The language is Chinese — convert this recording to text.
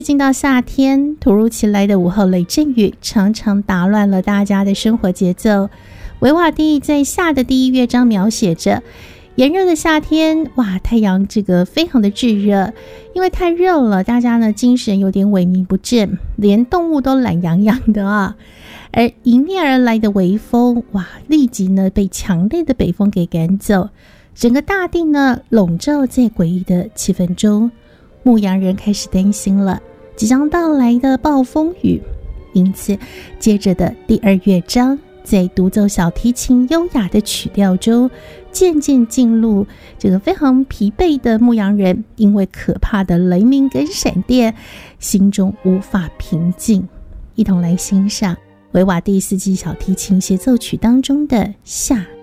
进到夏天，突如其来的午后雷阵雨常常打乱了大家的生活节奏。维瓦蒂在夏的第一乐章描写着炎热的夏天，哇，太阳这个非常的炙热，因为太热了，大家呢精神有点萎靡不振，连动物都懒洋洋的啊。而迎面而来的微风，哇，立即呢被强烈的北风给赶走，整个大地呢笼罩在诡异的气氛中。牧羊人开始担心了即将到来的暴风雨，因此接着的第二乐章在独奏小提琴优雅的曲调中，渐渐进入这个非常疲惫的牧羊人因为可怕的雷鸣跟闪电心中无法平静。一同来欣赏维瓦蒂四季小提琴协奏曲当中的夏。